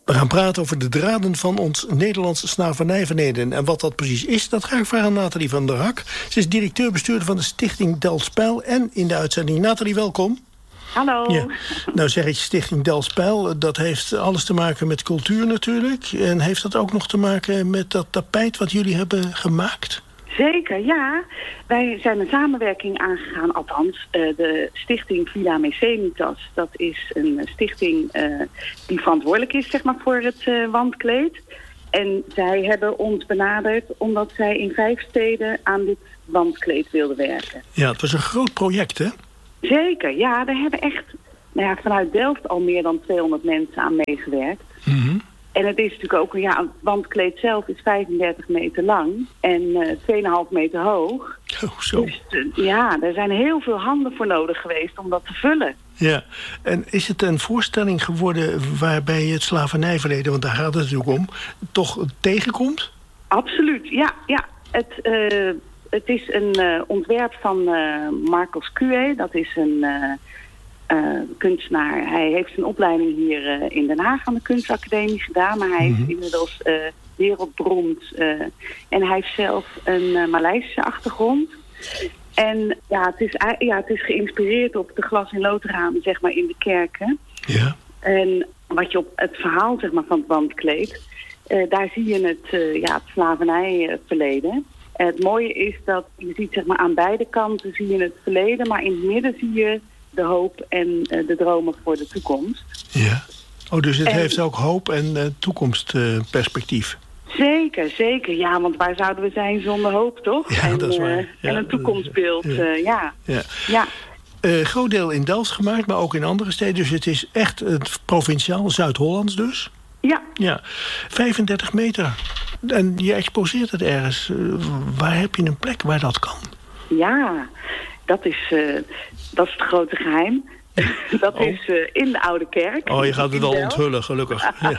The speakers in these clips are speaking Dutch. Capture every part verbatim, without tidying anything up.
We gaan praten over de draden van ons Nederlandse slavernijverleden. En wat dat precies is, dat ga ik vragen aan Nathalie van der Hak. Ze is directeur-bestuurder van de Stichting Delfzijl en in de uitzending. Nathalie, welkom. Hallo. Ja. Nou zeg ik Stichting Delfzijl, dat heeft alles te maken met cultuur natuurlijk. En heeft dat ook nog te maken met dat tapijt wat jullie hebben gemaakt? Zeker, ja. Wij zijn een samenwerking aangegaan, althans uh, de stichting Villa Mecenitas. Dat is een stichting uh, die verantwoordelijk is, zeg maar, voor het uh, wandkleed. En zij hebben ons benaderd omdat zij in vijf steden aan dit wandkleed wilden werken. Ja, het was een groot project, hè? Zeker, ja. Daar hebben echt nou ja, vanuit Delft al meer dan tweehonderd mensen aan meegewerkt. Mm-hmm. En het is natuurlijk ook, ja, het wandkleed zelf is vijfendertig meter lang en uh, twee komma vijf meter hoog. Oh, zo. Dus uh, ja, er zijn heel veel handen voor nodig geweest om dat te vullen. Ja, en is het een voorstelling geworden waarbij je het slavernijverleden, want daar gaat het natuurlijk om, toch tegenkomt? Absoluut, ja. ja. Het, uh, het is een uh, ontwerp van uh, Marcos Cué, dat is een uh, uh, kunstenaar. Hij heeft een opleiding hier uh, in Den Haag aan de kunstacademie gedaan, maar hij mm-hmm. is inmiddels uh, wereldberoemd. Uh, en hij heeft zelf een uh, Maleisische achtergrond. En ja het, is, ja, het is geïnspireerd op de glas- en loodramen, zeg maar, in de kerken. Ja. En wat je op het verhaal, zeg maar, van het wandkleed, uh, daar zie je het, uh, ja, het slavernijverleden. Uh, het mooie is dat je ziet, zeg maar, aan beide kanten zie je het verleden, maar in het midden zie je de hoop en uh, de dromen voor de toekomst. Ja. Oh, dus het en, heeft ook hoop en uh, toekomstperspectief. Uh, Zeker, zeker. Ja, want waar zouden we zijn zonder hoop, toch? Ja, en, dat is waar. Uh, ja, en een toekomstbeeld, ja. Uh, ja. ja. ja. Uh, groot deel in Delft gemaakt, maar ook in andere steden. Dus het is echt het provinciaal, Zuid-Hollands dus? Ja. Ja. vijfendertig meter. En je exposeert het ergens. Uh, waar heb je een plek waar dat kan? Ja, dat is, uh, dat is het grote geheim. Dat oh. is uh, in de Oude Kerk. Oh, je gaat het al onthullen, gelukkig. ja.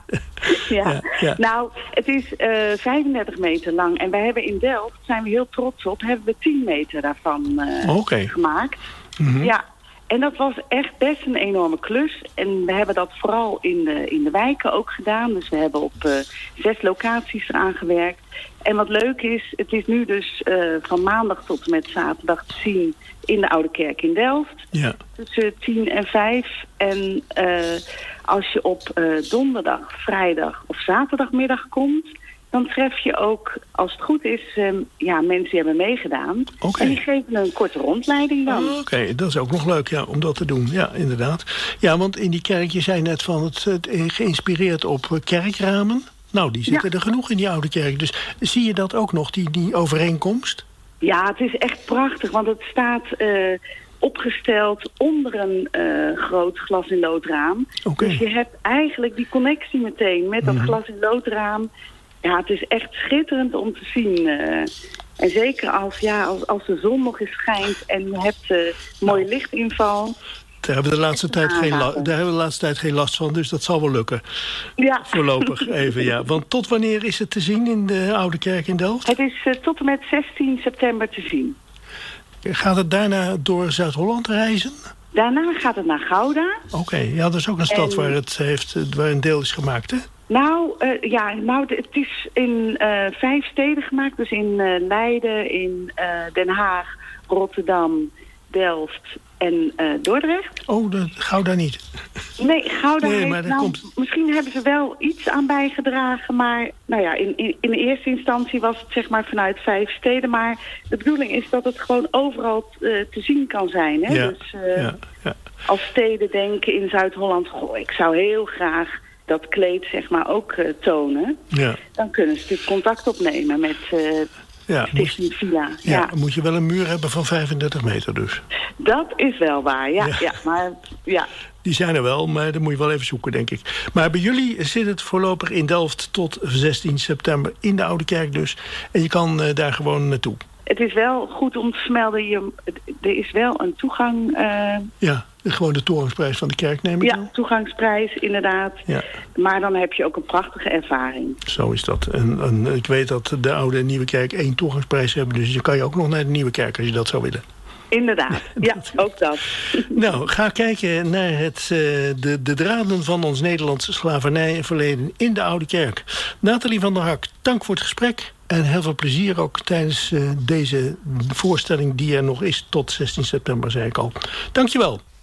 ja. Ja, ja. Nou, het is uh, vijfendertig meter lang. En wij hebben in Delft, zijn we heel trots op, hebben we tien meter daarvan uh, okay. gemaakt. Mm-hmm. Ja. En dat was echt best een enorme klus. En we hebben dat vooral in de, in de wijken ook gedaan. Dus we hebben op uh, zes locaties eraan gewerkt. En wat leuk is, het is nu dus uh, van maandag tot en met zaterdag te zien in de Oude Kerk in Delft. Ja. Tussen tien en vijf. En uh, als je op uh, donderdag, vrijdag of zaterdagmiddag komt, dan tref je ook, als het goed is, um, ja, mensen die hebben meegedaan. Okay. En die geven een korte rondleiding dan. Oh, Oké, okay. Dat is ook nog leuk, ja, om dat te doen. Ja, inderdaad. Ja, want in die kerk, je zei net van het, het geïnspireerd op kerkramen. Nou, die zitten ja. er genoeg in die Oude Kerk. Dus zie je dat ook nog, die, die overeenkomst? Ja, het is echt prachtig, want het staat uh, opgesteld onder een uh, groot glas- en loodraam. Okay. Dus je hebt eigenlijk die connectie meteen met dat mm-hmm. glas- en loodraam. Ja, het is echt schitterend om te zien. Uh, en zeker als, ja, als, als de zon nog eens schijnt en je hebt uh, mooie nou. lichtinval. Daar hebben we de laatste tijd geen la- daar hebben we de laatste tijd geen last van, dus dat zal wel lukken. Ja. Voorlopig even, ja. Want tot wanneer is het te zien in de Oude Kerk in Delft? Het is uh, tot en met zestien september te zien. Gaat het daarna door Zuid-Holland reizen? Daarna gaat het naar Gouda. Oké, okay. Ja, dat is ook een stad en waar, het heeft, waar een deel is gemaakt, hè? Nou, uh, ja, nou, het is in uh, vijf steden gemaakt. Dus in uh, Leiden, in uh, Den Haag, Rotterdam, Delft en uh, Dordrecht. Oh, dat, Gouda niet. Nee, Gouda nee, heeft, maar nou, komt... misschien hebben ze wel iets aan bijgedragen. Maar nou ja, in, in, in de eerste instantie was het zeg maar vanuit vijf steden. Maar de bedoeling is dat het gewoon overal uh, te zien kan zijn. Hè? Ja, dus uh, ja, ja. als steden denken in Zuid-Holland, goh, ik zou heel graag dat kleed zeg maar ook uh, tonen. Ja. Dan kunnen ze natuurlijk contact opnemen met uh, ja, Stichting Villa. Ja, ja, moet je wel een muur hebben van vijfendertig meter dus. Dat is wel waar, ja. ja. ja maar, ja. Die zijn er wel, maar dan moet je wel even zoeken, denk ik. Maar bij jullie zit het voorlopig in Delft tot zestien september in de Oude Kerk dus. En je kan uh, daar gewoon naartoe. Het is wel goed om te vermelden, je, er is wel een toegang... Uh, ja, gewoon de toegangsprijs van de kerk neem ik Ja, aan. toegangsprijs inderdaad. Ja. Maar dan heb je ook een prachtige ervaring. Zo is dat. En, en ik weet dat de Oude en Nieuwe Kerk één toegangsprijs hebben. Dus je kan je ook nog naar de Nieuwe Kerk als je dat zou willen. Inderdaad, ja, ook dat. Nou, ga kijken naar het, uh, de, de draden van ons Nederlandse slavernijverleden in de Oude Kerk. Nathalie van der Hak, dank voor het gesprek. En heel veel plezier ook tijdens uh, deze voorstelling die er nog is tot zestien september, zei ik al. Dankjewel.